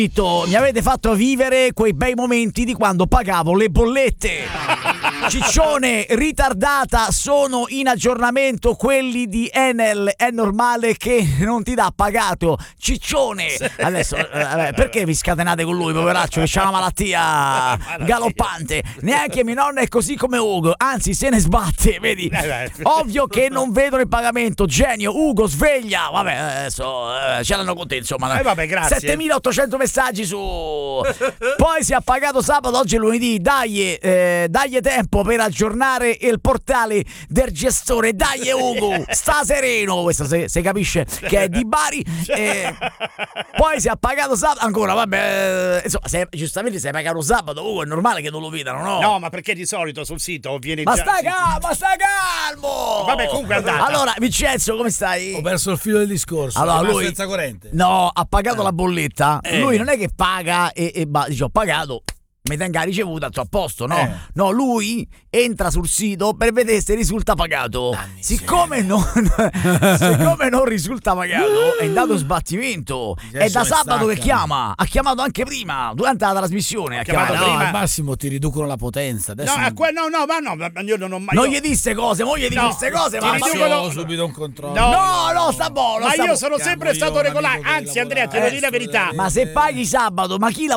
Mi avete fatto vivere quei bei momenti di quando pagavo le bollette. Ciccione, ritardata, sono in aggiornamento quelli di Enel, è normale che non ti dà pagato. Ciccione, adesso perché vi scatenate con lui, poveraccio, che c'ha una malattia galoppante. Neanche mia nonna è così come Ugo, anzi se ne sbatte, vedi. Ovvio che non vedono il pagamento. Genio, Ugo, sveglia. Vabbè, adesso ce l'hanno con te, insomma. Vabbè, grazie. 7800 messaggi su. Poi si è pagato sabato, oggi è lunedì. Dai tempo per aggiornare il portale del gestore. Dai Ugo, sta sereno. Questo si capisce che è di Bari. Poi si è pagato sabato ancora, vabbè, insomma, giustamente si è pagato sabato, Ugo, è normale che non lo vedano, no? No, ma perché di solito sul sito viene ma già... stai calmo! Vabbè, comunque è andata. Allora, Vincenzo, come stai? Ho perso il filo del discorso. Allora, lui senza corrente. No, ha pagato la bolletta. Lui non è che paga e dice ho pagato, mi tenga ricevuta, a posto, no? No, lui entra sul sito per vedere se risulta pagato. Siccome non risulta pagato, è andato sbattimento. È da sabato che chiama. Ha chiamato anche prima, durante la trasmissione. Ha chiamato No, prima. al massimo ti riducono la potenza. Adesso No, ma io non ho mai... Non gli disse cose, moglie di queste cose, ma subito un controllo. No, sta buono. Ma io sono sempre stato regolare. Anzi, Andrea, ti devo dire la verità. Ma se paghi sabato, ma chi